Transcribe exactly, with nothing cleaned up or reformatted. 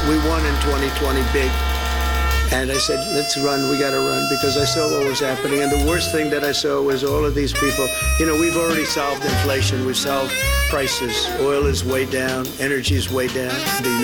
we won in twenty twenty big. And I said, let's run, we got to run, because I saw what was happening. And the worst thing that I saw was all of these people. You know, we've already solved inflation. We've solved prices. Oil is way down. Energy is way down. The